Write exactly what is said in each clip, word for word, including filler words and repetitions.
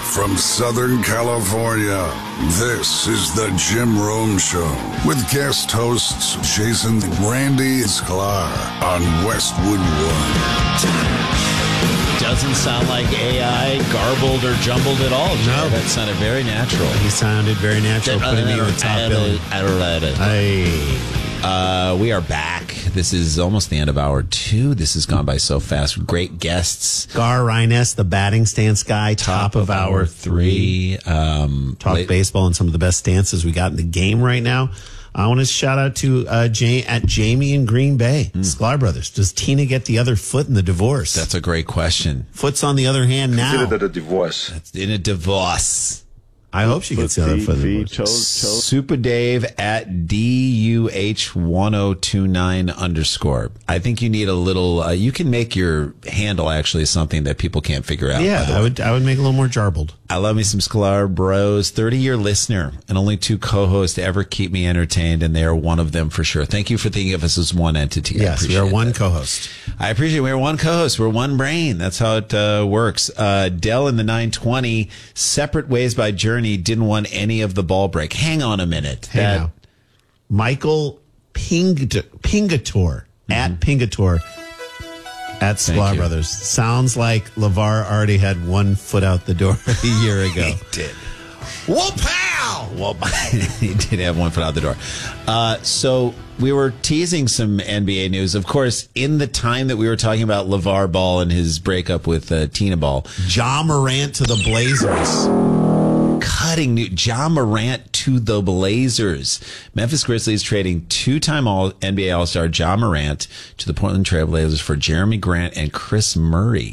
from Southern California, this is the Jim Rome Show with guest hosts Jason Randy Sklar on Westwood One. Doesn't sound like A I garbled or jumbled at all. Jay. No. That sounded very natural. He sounded very natural, putting me in the top billing. Hey. Uh, we are back. This is almost the end of hour two. This has gone by so fast. Great guests. Gar Rines, the batting stance guy, top, top of, of hour three. three. Um, Talk late. baseball and some of the best stances we got in the game right now. I want to shout out to uh, Jay, at Jamie in Green Bay. Mm. Sklar Brothers. Does Tina get the other foot in the divorce? That's a great question. Foot's on the other hand now. Consider that a divorce. That's in a divorce. I hope she gets the other foot in the divorce. Super Dave at D U H one oh two nine underscore. I think you need a little, uh, you can make your handle actually something that people can't figure out. Yeah, I would, I would make it a little more jarbled. I love me some Sklar Bros. thirty-year listener and only two co-hosts to ever keep me entertained, and they are one of them for sure. Thank you for thinking of us as one entity. Yes, we are one that. co-host. I appreciate it. We're one co-host. We're one brain. That's how it uh, works. Uh, Dell in the nine twenty, Separate Ways by Journey, didn't want any of the ball break. Hang on a minute. Hey that, now. Michael Pingator, Pingator mm-hmm. at Pingator. At Sklar Brothers. Sounds like LeVar already had one foot out the door a year ago. He did. Whoop-pow! Whoop. He did have one foot out the door. Uh, so we were teasing some N B A news. Of course, in the time that we were talking about LeVar Ball and his breakup with uh, Tina Ball. Ja Morant to the Blazers. Cutting new Ja Morant to the Blazers. Memphis Grizzlies trading two-time all N B A All-Star Ja Morant to the Portland Trail Blazers for Jeremy Grant and Chris Murray.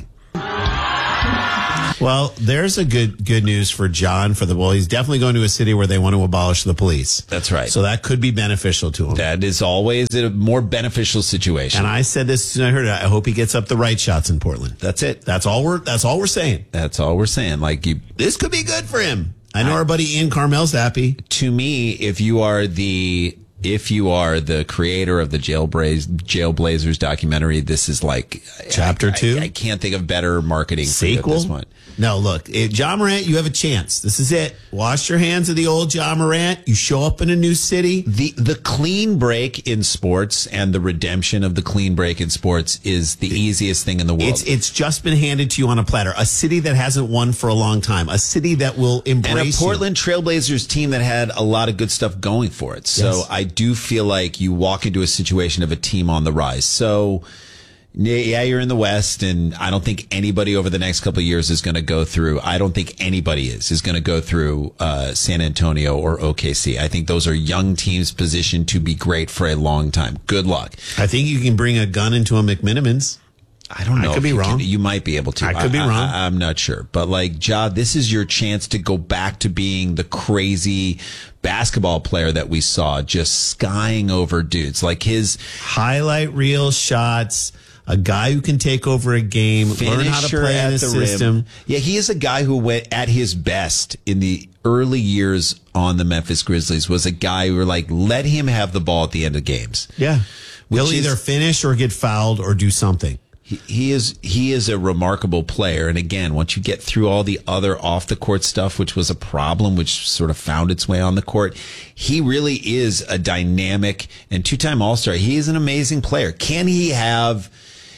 Well, there's a good good news for John for the well. He's definitely going to a city where they want to abolish the police. That's right. So that could be beneficial to him. That is always a more beneficial situation. And I said this as soon as I heard it. I hope he gets up the right shots in Portland. That's it. That's all we're. That's all we're saying. That's all we're saying. Like you, this could be good for him. I know I, our buddy Ian Carmel's happy. To me, if you are the if you are the creator of the Jailblaze, Jailblazers documentary, this is like chapter I, two. I, I can't think of better marketing sequel. For you at this point. No, look, it, Ja Morant, you have a chance. This is it. Wash your hands of the old Ja Morant. You show up in a new city. The the clean break in sports and the redemption of the clean break in sports is the easiest thing in the world. It's it's just been handed to you on a platter. A city that hasn't won for a long time. A city that will embrace and a Portland you. Trailblazers team that had a lot of good stuff going for it. So yes. I do feel like you walk into a situation of a team on the rise. So yeah, you're in the West, and I don't think anybody over the next couple of years is going to go through. I don't think anybody is is going to go through uh, San Antonio or O K C. I think those are young teams positioned to be great for a long time. Good luck. I think you can bring a gun into a McMinimans. I don't know. I could be wrong. Can, you might be able to. I could I, be wrong. I, I'm not sure. But like, Ja, this is your chance to go back to being the crazy basketball player that we saw, just skying over dudes. Like his highlight reel shots. A guy who can take over a game, learn how to play in the system. Rim. Yeah, he is a guy who went at his best in the early years on the Memphis Grizzlies, was a guy who were like, let him have the ball at the end of games. Yeah. He'll is, either finish or get fouled or do something. He, he is he is a remarkable player. And again, once you get through all the other off the court stuff, which was a problem, which sort of found its way on the court, he really is a dynamic and two-time All-Star. He is an amazing player. Can he have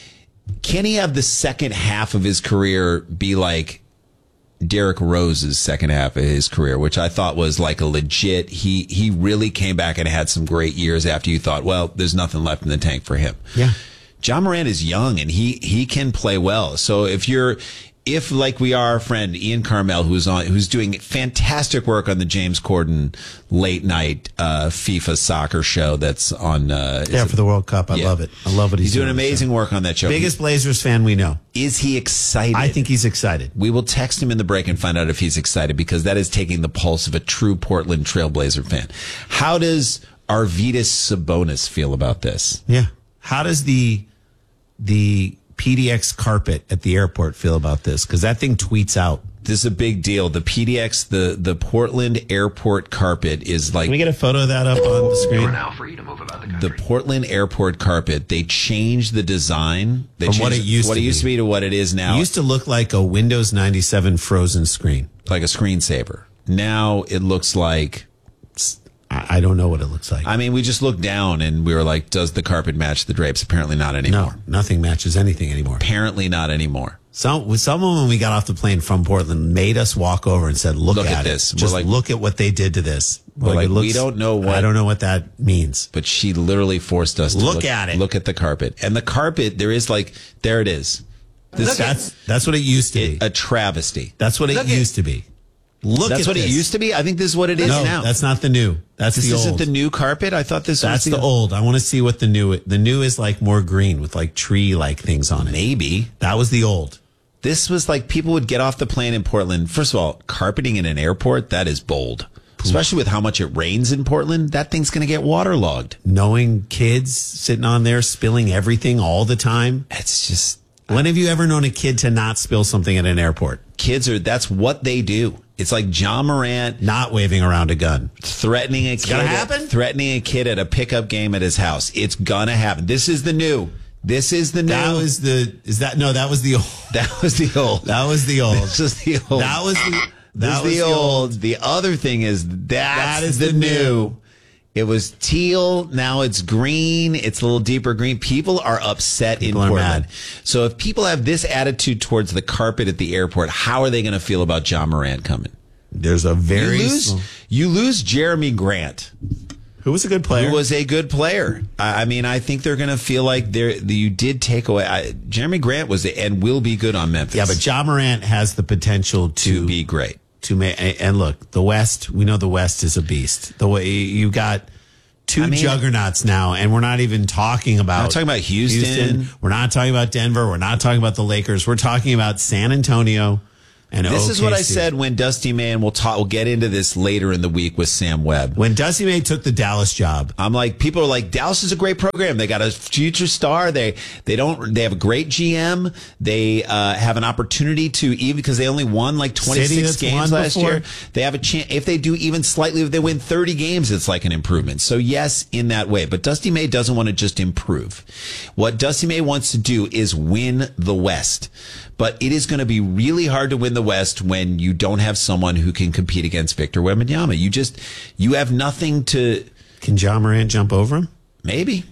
Can he have the second half of his career be like Derrick Rose's second half of his career, which I thought was like a legit, he, he really came back and had some great years after you thought, well, there's nothing left in the tank for him. Yeah. Ja Morant is young and he, he can play well. So if you're, if like we are our friend Ian Carmel, who's on, who's doing fantastic work on the James Corden late night uh, FIFA soccer show that's on. Uh, yeah, for it, the World Cup. I yeah. love it. I love what he's, he's doing. doing amazing work on that show. Biggest Blazers fan we know. Is he excited? I think he's excited. We will text him in the break and find out if he's excited, because that is taking the pulse of a true Portland Trailblazer fan. How does Arvydas Sabonis feel about this? Yeah. How does the the P D X carpet at the airport feel about this? Because that thing tweets out. This is a big deal. The P D X, the, the Portland airport carpet is like... Can we get a photo of that up on the screen? You're now free to move about the country. The Portland airport carpet, they changed the design. They From changed what it used what to it used be. to be to what it is now. It used to look like a Windows ninety-seven frozen screen. Like a screensaver. Now it looks like... I I don't know what it looks like. I mean, we just looked down and we were like, does the carpet match the drapes? Apparently not anymore. no, nothing matches anything anymore. Apparently not anymore. Some with someone when we got off the plane from Portland made us walk over and said, "Look, Look at, at it. this." We're Just like- look at what they did to this." We're like, it we don't know what- I don't know what that means. But she literally forced us to Look look at it. Look at the carpet. And the carpet, there is like, there it is. This That's that's what it used to be. a travesty. That's what it Look at- used to be. Look That's at what this. it used to be? I think this is what it is No, now. that's not the new. That's This the isn't old. the new carpet? I thought this That's was the old. I want to see what the new. The new is like more green with like tree like things on it. Maybe. That was the old. This was like people would get off the plane in Portland. First of all, carpeting in an airport, that is bold. Especially with how much it rains in Portland, that thing's going to get waterlogged. Knowing kids sitting on there spilling everything all the time. It's just, When have you ever known a kid to not spill something at an airport? kids are, that's what they do. It's like John Morant Not waving around a gun. threatening a kid. gonna at- happen? threatening a kid at a pickup game at his house. It's gonna happen. This is the new. This is the new. That was the. Is that no? That was the old. that was the old. That was the old. This is the old. That was the. This That is was the old. The other thing is that's That is the, the new. new. It was teal. Now it's green. It's a little deeper green. People are upset People in are Portland. mad. So if people have this attitude towards the carpet at the airport, how are they going to feel about John Morant coming? There's a You very. lose, small- you lose Jeremy Grant, Who was a good player? who was a good player. I I mean, I think they're going to feel like they're, you did take away. I, Jeremy Grant was and will be good on Memphis. yeah, but John Morant has the potential to to be great. to make. And look, the West. We know the West is a beast. The way you got two I mean- juggernauts now, and we're not even talking about. We're not talking about Houston. We're not talking about Denver. We're not talking about the Lakers. We're talking about San Antonio. And This is what I O K C. said when Dusty May, and we'll talk. We'll get into this later in the week with Sam Webb. When Dusty May took the Dallas job. I'm like, people are like, Dallas is a great program. They got a future star. They they don't. They have a great G M. They uh, have an opportunity to even because they only won like City twenty-six that's games won last before. year. They have a chance if they do even slightly. If they win thirty games, it's like an improvement. So yes, in that way. But Dusty May doesn't want to just improve. What Dusty May wants to do is win the West. But it is going to be really hard to win the West when you don't have someone who can compete against Victor Wembanyama. You just you have nothing to. Can John Morant jump over him? Maybe.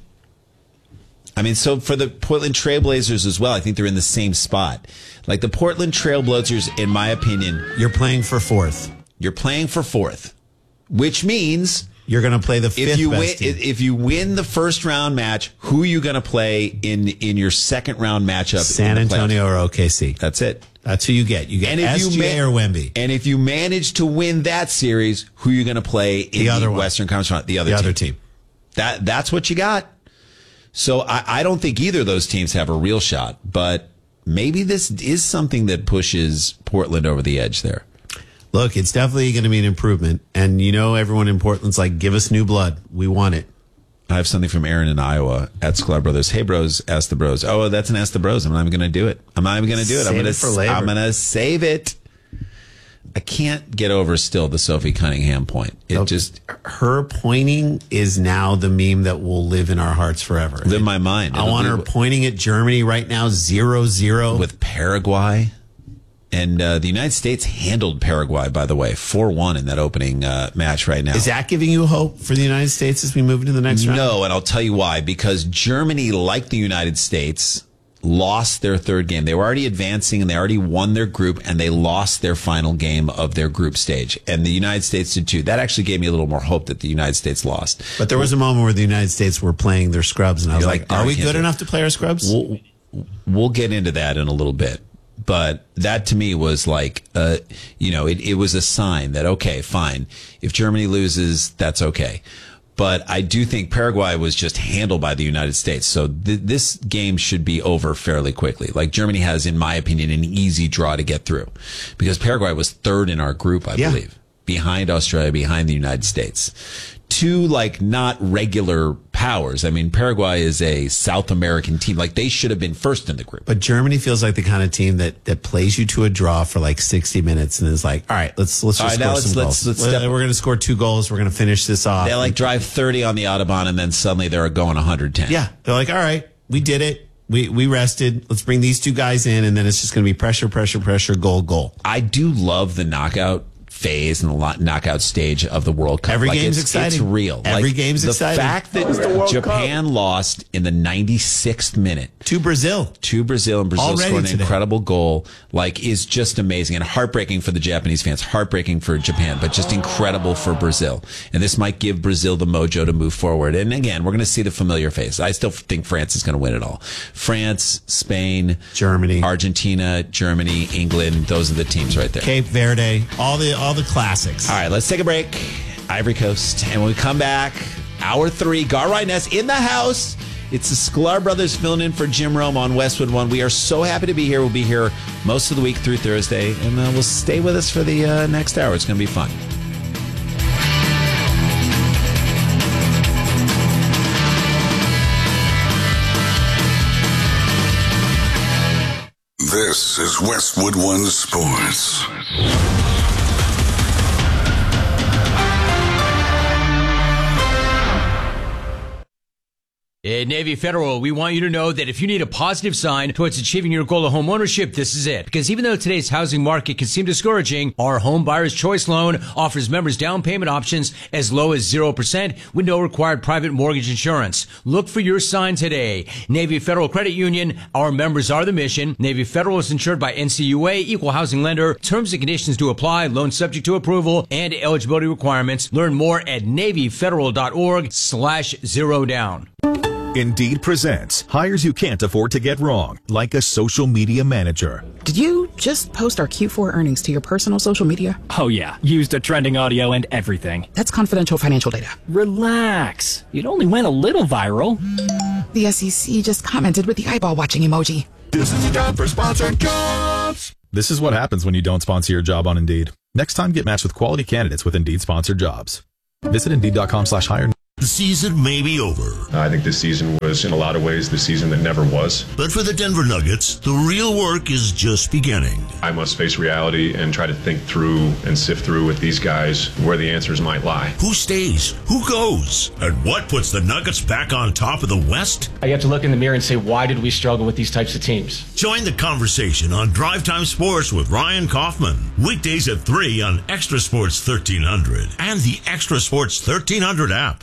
I mean, so for the Portland Trailblazers as well, I think they're in the same spot. Like the Portland Trailblazers, in my opinion, You're playing for fourth. you're playing for fourth, which means You're going to play the fifth if you best win, team. if you win the first round match, who are you going to play in in your second round matchup? San in the playoffs? Antonio or O K C. That's it. That's who you get. You get And if S G A you or ma- Wemby. And if you manage to win that series, who are you going to play in The the, other one. Western Conference? Final? The other The team. other team. That that's what you got. So I, I don't think either of those teams have a real shot, but maybe this is something that pushes Portland over the edge there. Look, it's definitely going to be an improvement. And you know, everyone in Portland's like, give us new blood. We want it. I have something from Aaron in Iowa at Sklar Brothers. Hey, bros, ask the bros. Oh, that's an ask the bros. I'm not even going to do it. I'm not even going to do it. I'm Save going it for later. I'm going to save it. I can't get over still the Sophie Cunningham point. It Nope. just Her pointing is now the meme that will live in our hearts forever. lived in my mind. I It'll want be her pointing at Germany right now, zero zero. with Paraguay. And uh, the United States handled Paraguay, by the way, four one in that opening uh, match right now. Is that giving you hope for the United States as we move into the next round? No, and I'll tell you why. Because Germany, like the United States, lost their third game. They were already advancing and they already won their group, and they lost their final game of their group stage. And the United States did too. That actually gave me a little more hope that the United States lost. But there was a moment where the United States were playing their scrubs, and I was You're like, like, no, are I we can't good do it. enough to play our scrubs? We'll, we'll get into that in a little bit. But that to me was like, uh, you know, it, it was a sign that, okay, fine. If Germany loses, that's okay. But I do think Paraguay was just handled by the United States. So th- this game should be over fairly quickly. Like Germany has, in my opinion, an easy draw to get through because Paraguay was third in our group, I Yeah. believe, behind Australia, behind the United States. two like not regular powers. I mean, Paraguay is a South American team. Like they should have been first in the group. But Germany feels like the kind of team that, that plays you to a draw for like sixty minutes and is like, all right, let's let's just All right, score now let's- some let's- goals. let's step- We're going to score two goals. We're going to finish this off. They like drive thirty on the Autobahn and then suddenly they're going one hundred ten. Yeah, they're like, all right, we did it. We we rested. Let's bring these two guys in, and then it's just going to be pressure, pressure, pressure, goal, goal. I do love the knockout phase and the lo- knockout stage of the World Cup. Every like game's it's, exciting. It's real. Every like, game's the exciting. The fact that Japan lost in the ninety-sixth minute To Brazil. to Brazil and Brazil Already scored an today. incredible goal, like is just amazing and heartbreaking for the Japanese fans, heartbreaking for Japan, but just incredible for Brazil. And this might give Brazil the mojo to move forward. And again, we're going to see the familiar face. I still think France is going to win it all. France, Spain, Germany. Argentina, Germany, England. Those are the teams right there. Cape Verde, all the all the classics. All right, let's take a break. Ivory Coast. And when we come back, hour three, Gar Ryness in the house. It's the Sklar Brothers filling in for Jim Rome on Westwood One. We are so happy to be here. We'll be here most of the week through Thursday, and uh, we'll stay with us for the uh, next hour. It's going to be fun. This is Westwood One Sports. At Navy Federal, we want you to know that if you need a positive sign towards achieving your goal of home ownership, this is it. Because even though today's housing market can seem discouraging, our Home Buyer's Choice Loan offers members down payment options as low as zero percent with no required private mortgage insurance. Look for your sign today. Navy Federal Credit Union, our members are the mission. Navy Federal is insured by N C U A, equal housing lender. Terms and conditions do apply. Loan subject to approval and eligibility requirements. Learn more at NavyFederal.org slash zero down. Indeed presents hires you can't afford to get wrong, like a social media manager. Did you just post our Q four earnings to your personal social media? Oh yeah, used a trending audio and everything. That's confidential financial data. Relax. It only went a little viral. The S E C just commented with the eyeball watching emoji. This is the time for sponsored jobs. This is what happens when you don't sponsor your job on Indeed. Next time, get matched with quality candidates with Indeed sponsored jobs. Visit Indeed.com slash hire. The season may be over. I think this season was, in a lot of ways, the season that never was. But for the Denver Nuggets, the real work is just beginning. I must face reality and try to think through and sift through with these guys where the answers might lie. Who stays? Who goes? And what puts the Nuggets back on top of the West? You have to look in the mirror and say, why did we struggle with these types of teams? Join the conversation on Drive Time Sports with Ryan Kaufman. Weekdays at three on Extra Sports thirteen hundred and the Extra Sports thirteen hundred app.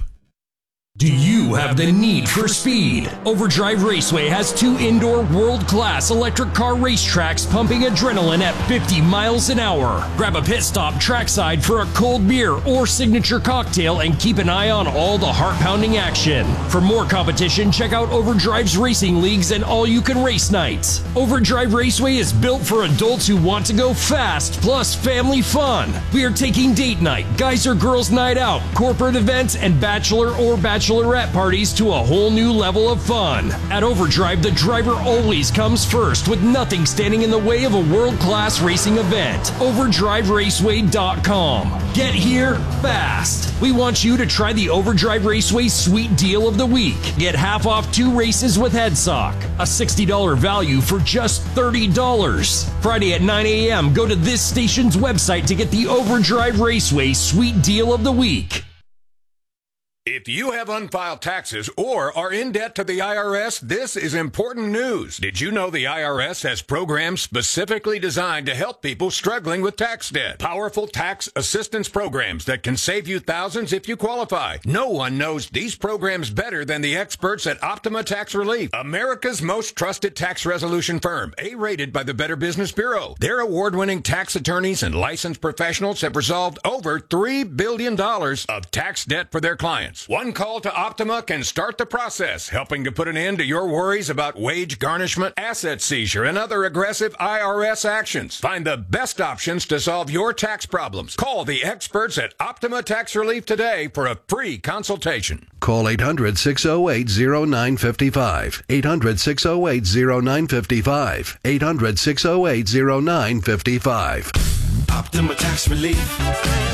Do you have the need for speed? Overdrive Raceway has two indoor world-class electric car racetracks pumping adrenaline at fifty miles an hour. Grab a pit stop trackside for a cold beer or signature cocktail and keep an eye on all the heart-pounding action. For more competition, check out Overdrive's racing leagues and all-you-can race nights. Overdrive Raceway is built for adults who want to go fast, plus family fun. We are taking date night, guys or girls night out, corporate events, and bachelor or bachelor bachelorette parties to a whole new level of fun. At Overdrive, the driver always comes first, with nothing standing in the way of a world-class racing event. Overdrive Raceway dot com. Get here fast. We want you to try the Overdrive Raceway Sweet Deal of the Week. Get half off two races with HeadSock. A sixty dollars value for just thirty dollars. Friday at nine a.m., go to this station's website to get the Overdrive Raceway Sweet Deal of the Week. If you have unfiled taxes or are in debt to the I R S, this is important news. Did you know the I R S has programs specifically designed to help people struggling with tax debt? Powerful tax assistance programs that can save you thousands if you qualify. No one knows these programs better than the experts at Optima Tax Relief, America's most trusted tax resolution firm, A-rated by the Better Business Bureau. Their award-winning tax attorneys and licensed professionals have resolved over three billion dollars of tax debt for their clients. One call to Optima can start the process, helping to put an end to your worries about wage garnishment, asset seizure, and other aggressive I R S actions. Find the best options to solve your tax problems. Call the experts at Optima Tax Relief today for a free consultation. Call eight hundred, six oh eight, oh nine five five. eight hundred, six oh eight, oh nine five five. eight hundred, six oh eight, oh nine five five. Optima Tax Relief.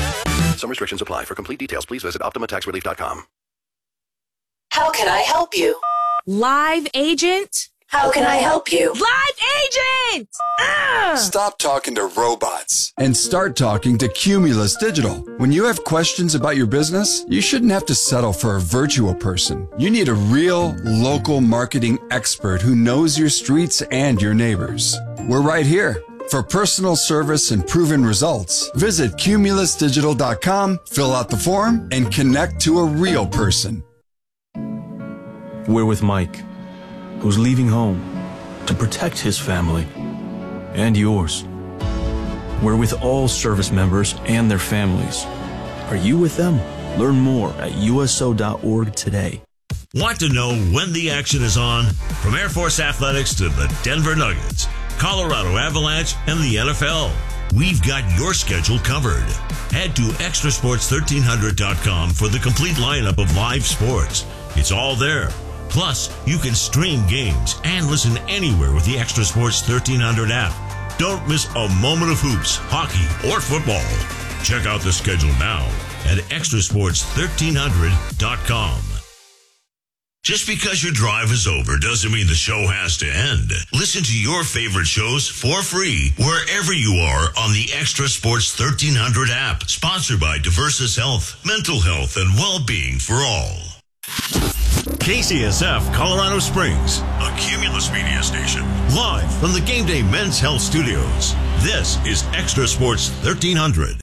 Some restrictions apply. For complete details, please visit Optima Tax Relief dot com. How can I help you? Live agent? How can I help you? Live agent! Ugh! Stop talking to robots and start talking to Cumulus Digital. When you have questions about your business, you shouldn't have to settle for a virtual person. You need a real, local marketing expert who knows your streets and your neighbors. We're right here. For personal service and proven results, visit Cumulus Digital dot com, fill out the form, and connect to a real person. We're with Mike, who's leaving home to protect his family and yours. We're with all service members and their families. Are you with them? Learn more at U S O dot org today. Want to know when the action is on? From Air Force Athletics to the Denver Nuggets, Colorado Avalanche, and the N F L, we've got your schedule covered. Head to extra sports thirteen hundred dot com for the complete lineup of live sports. It's all there. Plus, you can stream games and listen anywhere with the Extra Sports thirteen hundred app. Don't miss a moment of hoops, hockey, or football. Check out the schedule now at extra sports thirteen hundred dot com. Just because your drive is over doesn't mean the show has to end. Listen to your favorite shows for free wherever you are on the Extra Sports thirteen hundred app. Sponsored by Diversus Health, mental health and well-being for all. K C S F Colorado Springs, a Cumulus media station. Live from the Game Day Men's Health Studios. This is Extra Sports thirteen hundred.